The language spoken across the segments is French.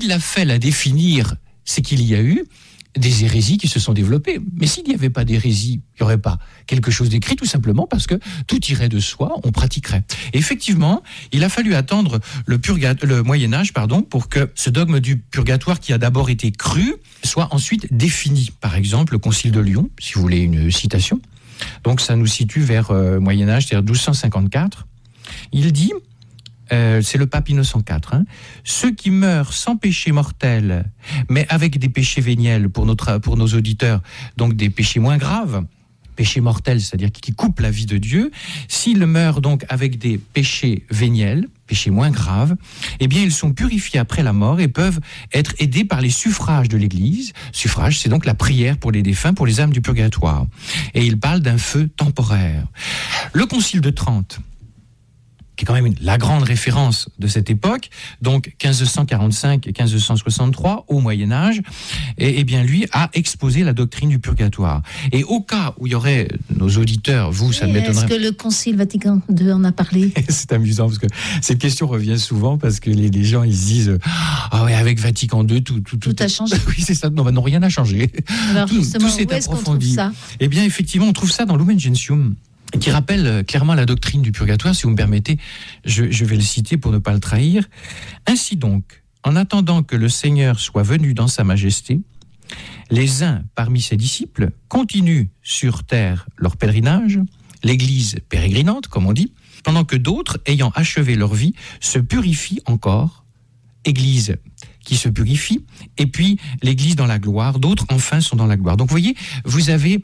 il a fait la définir, c'est qu'il y a eu des hérésies qui se sont développées. Mais s'il n'y avait pas d'hérésie, il n'y aurait pas quelque chose d'écrit, tout simplement parce que tout irait de soi, on pratiquerait. Et effectivement, il a fallu attendre le Moyen-Âge, pour que ce dogme du purgatoire qui a d'abord été cru soit ensuite défini. Par exemple, le Concile de Lyon, si vous voulez une citation. Donc ça nous situe vers Moyen-Âge, c'est-à-dire 1254. Il dit... c'est le pape Innocent IV. Ceux qui meurent sans péché mortel, mais avec des péchés véniels pour nos auditeurs, donc des péchés moins graves, péchés mortels, c'est-à-dire qui coupent la vie de Dieu, s'ils meurent donc avec des péchés véniels, péchés moins graves, eh bien ils sont purifiés après la mort et peuvent être aidés par les suffrages de l'Église. Suffrage, c'est donc la prière pour les défunts, pour les âmes du purgatoire. Et il parle d'un feu temporaire. Le Concile de Trente, qui est quand même la grande référence de cette époque, donc 1545 et 1563, au Moyen-Âge, et bien lui a exposé la doctrine du purgatoire. Et au cas où il y aurait nos auditeurs, vous, ça ne m'étonnerait... Est-ce que le Concile Vatican II en a parlé? C'est amusant, parce que cette question revient souvent, parce que les gens, ils se disent « Ah ouais, avec Vatican II, tout a changé. » Oui, c'est ça, non, rien n'a changé. Alors justement, tout s'est où est-ce qu'on trouve approfondi. ça? Eh bien, effectivement, on trouve ça dans Lumen Gentium, qui rappelle clairement la doctrine du purgatoire. Si vous me permettez, je vais le citer pour ne pas le trahir. Ainsi donc, en attendant que le Seigneur soit venu dans sa majesté, les uns parmi ses disciples continuent sur terre leur pèlerinage, l'église pérégrinante, comme on dit, pendant que d'autres, ayant achevé leur vie, se purifient encore, église qui se purifie, et puis l'église dans la gloire, d'autres enfin sont dans la gloire. Donc vous voyez, vous avez...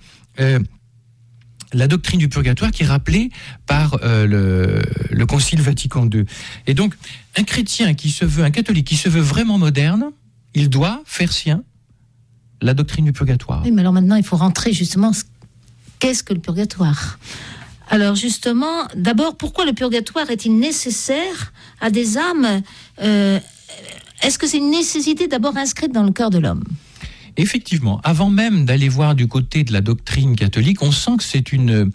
la doctrine du purgatoire qui est rappelée par le Concile Vatican II. Et donc, un catholique qui se veut vraiment moderne, il doit faire sien la doctrine du purgatoire. Oui, mais alors maintenant, il faut rentrer justement, qu'est-ce que le purgatoire? Alors justement, d'abord, pourquoi le purgatoire est-il nécessaire à des âmes? Est-ce que c'est une nécessité d'abord inscrite dans le cœur de l'homme? Effectivement, avant même d'aller voir du côté de la doctrine catholique, on sent que c'est une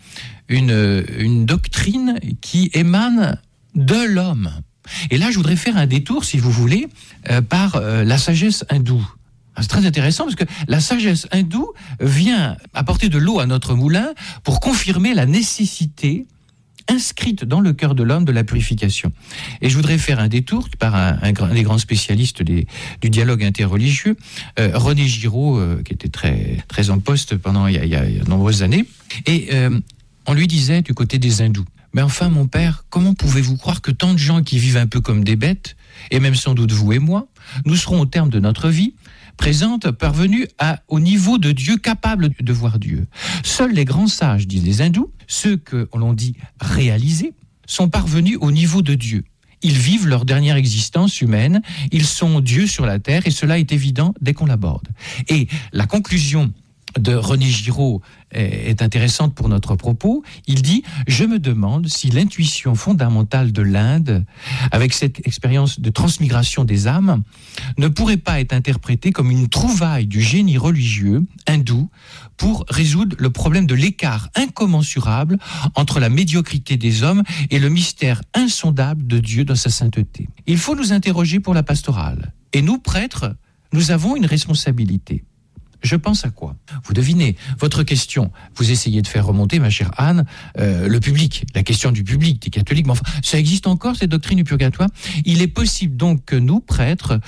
doctrine qui émane de l'homme. Et là, je voudrais faire un détour, si vous voulez, par la sagesse hindoue. C'est très intéressant parce que la sagesse hindoue vient apporter de l'eau à notre moulin pour confirmer la nécessité inscrite dans le cœur de l'homme de la purification. Et je voudrais faire un détour par un des grands spécialistes du dialogue interreligieux, René Giraud, qui était très, très en poste pendant il y a de nombreuses années. Et on lui disait du côté des hindous, mais enfin mon père, comment pouvez-vous croire que tant de gens qui vivent un peu comme des bêtes, et même sans doute vous et moi, nous serons au terme de notre vie présente parvenus au niveau de Dieu, capable de voir Dieu. Seuls les grands sages, disent les hindous, ceux que l'on dit réalisés, sont parvenus au niveau de Dieu. Ils vivent leur dernière existence humaine, ils sont Dieu sur la terre, et cela est évident dès qu'on l'aborde. Et la conclusion de René Giraud est intéressante pour notre propos. Il dit « Je me demande si l'intuition fondamentale de l'Inde, avec cette expérience de transmigration des âmes, ne pourrait pas être interprétée comme une trouvaille du génie religieux hindou pour résoudre le problème de l'écart incommensurable entre la médiocrité des hommes et le mystère insondable de Dieu dans sa sainteté. Il faut nous interroger pour la pastorale. Et nous, prêtres, nous avons une responsabilité. Je pense à quoi? Vous devinez, votre question, vous essayez de faire remonter, ma chère Anne, le public, la question du public, des catholiques, mais enfin, ça existe encore, cette doctrine du purgatoire? Il est possible donc que nous, prêtres,